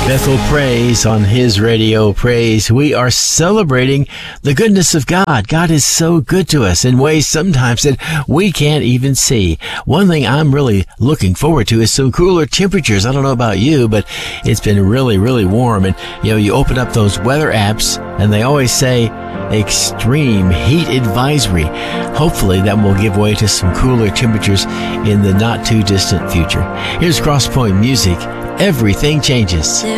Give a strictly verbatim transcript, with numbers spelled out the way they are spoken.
Bethel Praise on his radio praise. We are celebrating the goodness of God. God is so good to us in ways sometimes that we can't even see. One thing I'm really looking forward to is some cooler temperatures. I don't know about you, but it's been really, really warm. And, you know, you open up those weather apps and they always say extreme heat advisory. Hopefully that will give way to some cooler temperatures in the not too distant future. Here's Crosspoint Music. Everything changes.